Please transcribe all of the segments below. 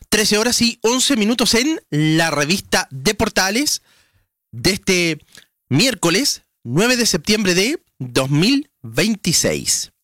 13 horas y 11 minutos en la revista de Portales de este miércoles 9 de septiembre de 2026.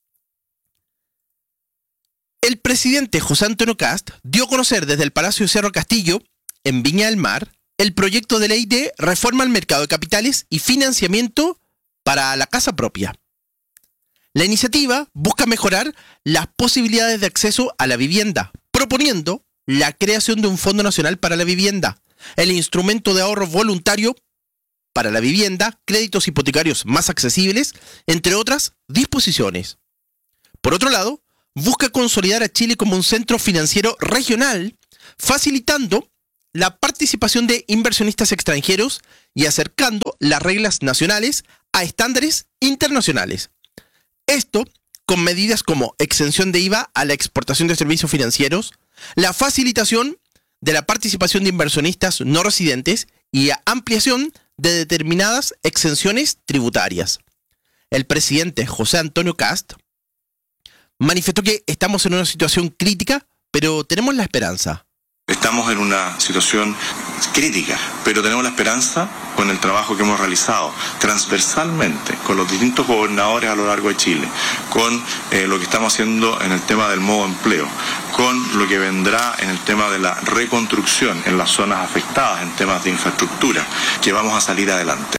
El presidente José Antonio Kast dio a conocer desde el Palacio Cerro Castillo, en Viña del Mar, el proyecto de ley de reforma al mercado de capitales y financiamiento para la casa propia. La iniciativa busca mejorar las posibilidades de acceso a la vivienda, proponiendo la creación de un Fondo Nacional para la Vivienda, el instrumento de ahorro voluntario para la vivienda, créditos hipotecarios más accesibles, entre otras disposiciones. Por otro lado, busca consolidar a Chile como un centro financiero regional, facilitando la participación de inversionistas extranjeros y acercando las reglas nacionales a estándares internacionales. Esto con medidas como exención de IVA a la exportación de servicios financieros, la facilitación de la participación de inversionistas no residentes y la ampliación de determinadas exenciones tributarias. El presidente José Antonio Kast manifestó que estamos en una situación crítica, pero tenemos la esperanza. Estamos en una situación crítica, pero tenemos la esperanza con el trabajo que hemos realizado transversalmente con los distintos gobernadores a lo largo de Chile, con lo que estamos haciendo en el tema del modo empleo, con lo que vendrá en el tema de la reconstrucción en las zonas afectadas en temas de infraestructura, que vamos a salir adelante.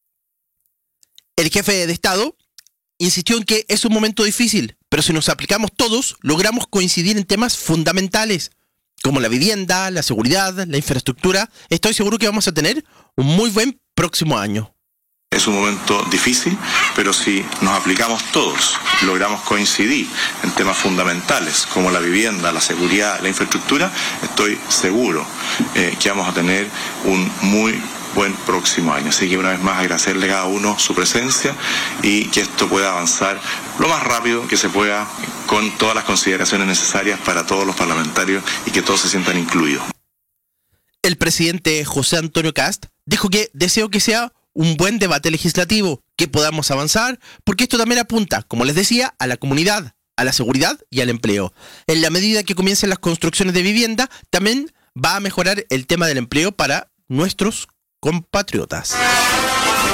El jefe de Estado insistió en que es un momento difícil, pero si nos aplicamos todos, logramos coincidir en temas fundamentales, como la vivienda, la seguridad, la infraestructura. Estoy seguro que vamos a tener un muy buen próximo año. Es un momento difícil, pero si nos aplicamos todos, logramos coincidir en temas fundamentales como la vivienda, la seguridad, la infraestructura, estoy seguro que vamos a tener un muy buen próximo año. Así que una vez más agradecerle a cada uno su presencia y que esto pueda avanzar lo más rápido que se pueda con todas las consideraciones necesarias para todos los parlamentarios y que todos se sientan incluidos. El presidente José Antonio Kast dijo que deseo que sea un buen debate legislativo, que podamos avanzar, porque esto también apunta, como les decía, a la comunidad, a la seguridad y al empleo. En la medida que comiencen las construcciones de vivienda, también va a mejorar el tema del empleo para nuestros compatriotas.